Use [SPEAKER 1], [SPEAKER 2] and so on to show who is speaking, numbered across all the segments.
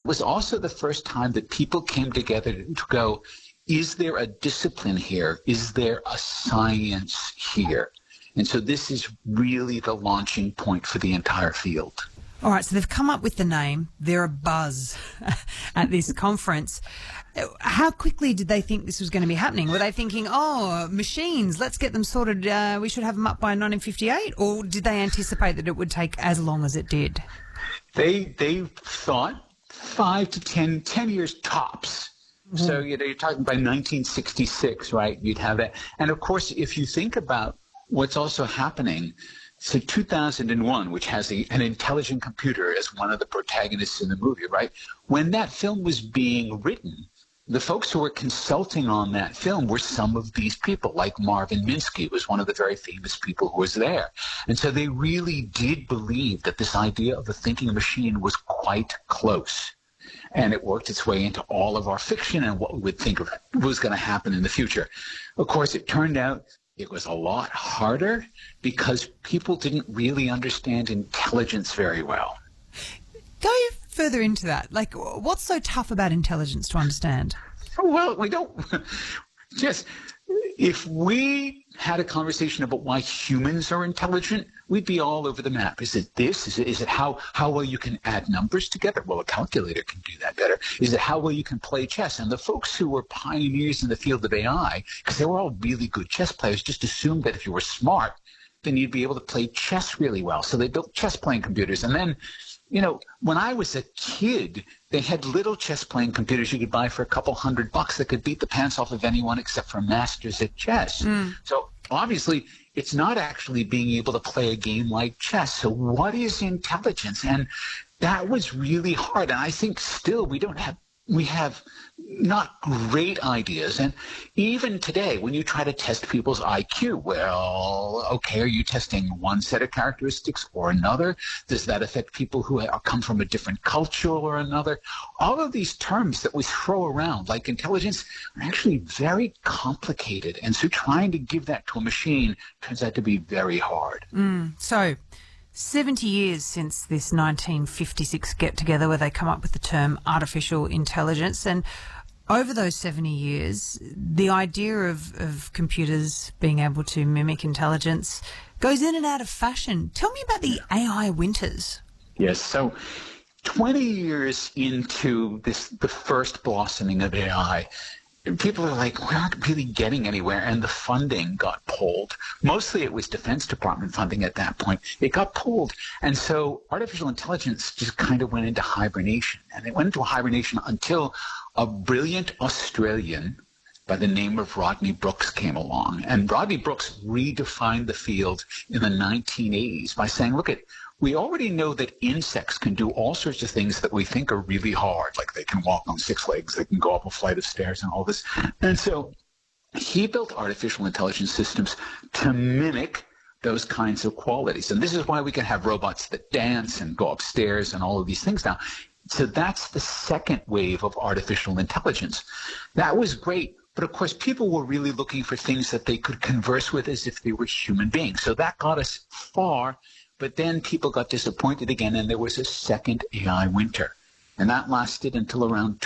[SPEAKER 1] was also the first time that people came together to go, is there a discipline here? Is there a science here? And so this is really the launching point for the entire field.
[SPEAKER 2] All right, so they've come up with the name. They're a buzz at this conference. How quickly did they think this was going to be happening? Were they thinking, oh, machines, let's get them sorted, we should have them up by 1958? Or did they anticipate that it would take as long as it did?
[SPEAKER 1] They thought 5 to 10 years tops. Mm-hmm. So, you're talking by 1966, right? You'd have that. And, of course, if you think about what's also happening, so 2001, which has an intelligent computer as one of the protagonists in the movie, right? When that film was being written, the folks who were consulting on that film were some of these people, like Marvin Minsky was one of the very famous people who was there. And so they really did believe that this idea of a thinking machine was quite close. And it worked its way into all of our fiction and what we would think of was going to happen in the future. Of course, it turned out it was a lot harder because people didn't really understand intelligence very well.
[SPEAKER 2] Go further into that. Like, what's so tough about intelligence to understand?
[SPEAKER 1] Well, we don't just, if we had a conversation about why humans are intelligent, we'd be all over the map. Is it this? Is it how well you can add numbers together? Well, a calculator can do that better. Is it how well you can play chess? And the folks who were pioneers in the field of AI, because they were all really good chess players, just assumed that if you were smart, then you'd be able to play chess really well. So they built chess playing computers. And then, when I was a kid, they had little chess playing computers you could buy for a couple $100 that could beat the pants off of anyone except for masters at chess. So obviously, it's not actually being able to play a game like chess. So what is intelligence? And that was really hard. And I think still we have not great ideas. And even today, when you try to test people's IQ, well, okay, are you testing one set of characteristics or another? Does that affect people who come from a different culture or another? All of these terms that we throw around, like intelligence, are actually very complicated. And so trying to give that to a machine turns out to be very hard.
[SPEAKER 2] So 70 years since this 1956 get-together where they come up with the term artificial intelligence, and over those 70 years, the idea of computers being able to mimic intelligence goes in and out of fashion. Tell me about the AI winters.
[SPEAKER 1] Yes, so 20 years into the first blossoming of AI, people are like, we're not really getting anywhere, and the funding got pulled. Mostly it was Defense Department funding at that point. It got pulled, and so artificial intelligence just kind of went into hibernation. And it went into hibernation until a brilliant Australian by the name of Rodney Brooks came along. And Rodney Brooks redefined the field in the 1980s by saying, look, we already know that insects can do all sorts of things that we think are really hard, like they can walk on 6 legs, they can go up a flight of stairs and all this. And so he built artificial intelligence systems to mimic those kinds of qualities. And this is why we can have robots that dance and go upstairs and all of these things now. So that's the second wave of artificial intelligence. That was great. But of course, people were really looking for things that they could converse with as if they were human beings. So that got us far. But then people got disappointed again, and there was a second AI winter. And that lasted until around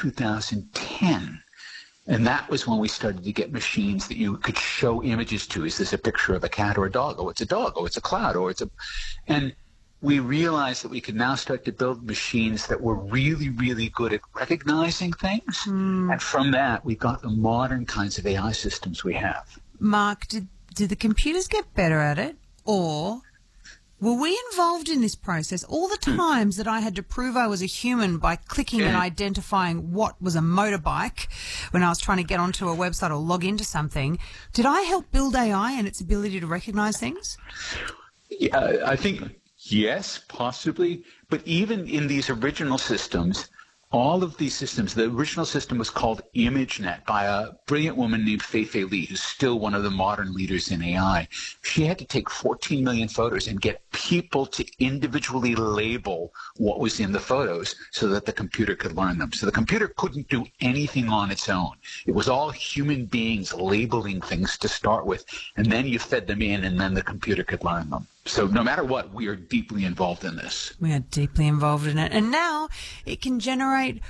[SPEAKER 1] 2010. And that was when we started to get machines that you could show images to. Is this a picture of a cat or a dog? Oh, it's a dog. Oh, it's a cloud. Or it's a... And we realized that we could now start to build machines that were really, really good at recognizing things. And from that, we got the modern kinds of AI systems we have.
[SPEAKER 2] Mark, did the computers get better at it, or were we involved in this process? All the times that I had to prove I was a human by clicking and identifying what was a motorbike when I was trying to get onto a website or log into something, did I help build AI and its ability to recognize things?
[SPEAKER 1] Yeah, I think yes, possibly. But even in these original systems, all of these systems, the original system was called ImageNet by a brilliant woman named Fei-Fei Li, who's still one of the modern leaders in AI. She had to take 14 million photos and get people to individually label what was in the photos so that the computer could learn them. So the computer couldn't do anything on its own. It was all human beings labeling things to start with, and then you fed them in, and then the computer could learn them. So no matter what, we are deeply involved in this.
[SPEAKER 2] We are deeply involved in it. And now it can generate